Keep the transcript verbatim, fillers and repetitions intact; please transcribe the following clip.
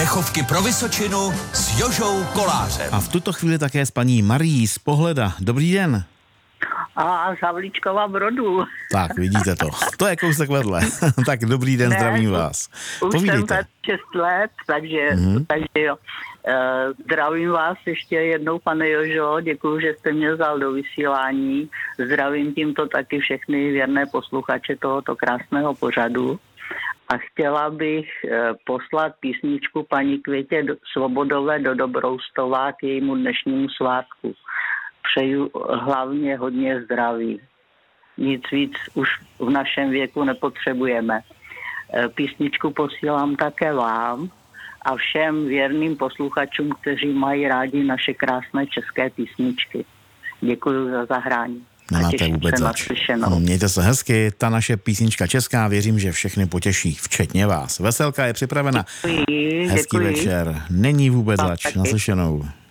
Dechovky pro Vysočinu s Jožou Kolářem. A v tuto chvíli také s paní Marií z Pohleda. Dobrý den. A z Havlíčkova Brodu. Tak, vidíte to. To je kousek vedle. Tak dobrý den, ne, zdravím vás. Už Povídejte. jsem tady šest let, takže, mm-hmm. takže jo. E, zdravím vás ještě jednou, pane Jožo, děkuji, že jste mě vzal do vysílání. Zdravím tímto taky všechny věrné posluchače tohoto krásného pořadu. A chtěla bych e, poslat písničku paní Květě Svobodové do Dobroustova k jejímu dnešnímu svátku. Přeju hlavně hodně zdraví. Nic víc už v našem věku nepotřebujeme. Písničku posílám také vám a všem věrným posluchačům, kteří mají rádi naše krásné české písničky. Děkuji za zahrání. Nemáte vůbec zač. Mějte se hezky, ta naše písnička česká, věřím, že všechny potěší, včetně vás. Veselka je připravena. Děkuji, Hezký děkuji. večer, není vůbec zač. Naslyšenou.